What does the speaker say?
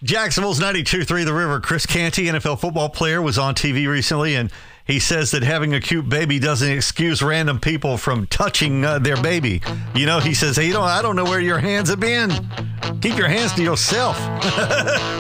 Jacksonville's 92.3 The River. Chris Canty, NFL football player, was on TV recently, and he says that having a cute baby doesn't excuse random people from touching their baby. You know, he says, hey, I don't know where your hands have been. Keep your hands to yourself.